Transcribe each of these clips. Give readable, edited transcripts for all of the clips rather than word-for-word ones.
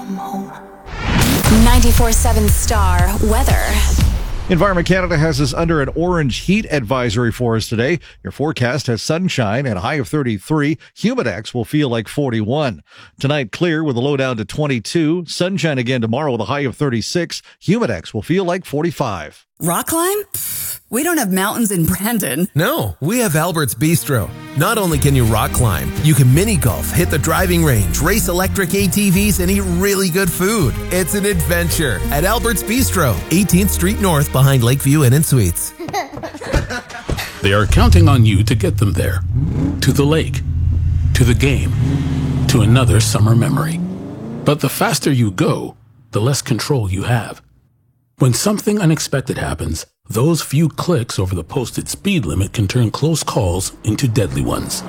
home. 94.7 Star Weather. Environment Canada has us under an orange heat advisory for us today. Your forecast has sunshine and a high of 33. Humidex will feel like 41. Tonight, clear with a low down to 22. Sunshine again tomorrow with a high of 36. Humidex will feel like 45. Rock climb? We don't have mountains in Brandon. No, we have Albert's Bistro. Not only can you rock climb, you can mini golf, hit the driving range, race electric ATVs, and eat really good food. It's an adventure at Albert's Bistro, 18th Street North behind Lakeview Inn and Suites. They are counting on you to get them there. To the lake, to the game, to another summer memory. But the faster you go, the less control you have. When something unexpected happens, those few clicks over the posted speed limit can turn close calls into deadly ones.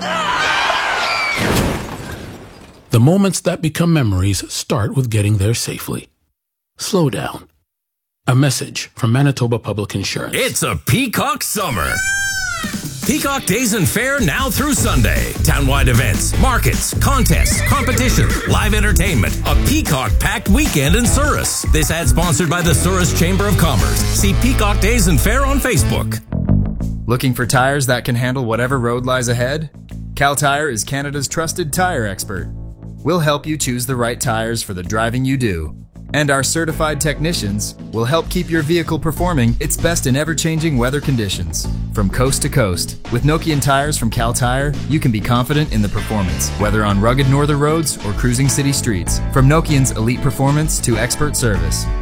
The moments that become memories start with getting there safely. Slow down. A message from Manitoba Public Insurance. It's a Peacock summer. Peacock Days and Fair now through Sunday. Townwide events, markets, contests, competition, live entertainment. A Peacock-packed weekend in Souris. This ad sponsored by the Souris Chamber of Commerce. See Peacock Days and Fair on Facebook. Looking for tires that can handle whatever road lies ahead? Cal Tire is Canada's trusted tire expert. We'll help you choose the right tires for the driving you do. And our certified technicians will help keep your vehicle performing its best in ever-changing weather conditions. From coast to coast, with Nokian tires from Cal Tire, you can be confident in the performance, whether on rugged northern roads or cruising city streets. From Nokian's elite performance to expert service,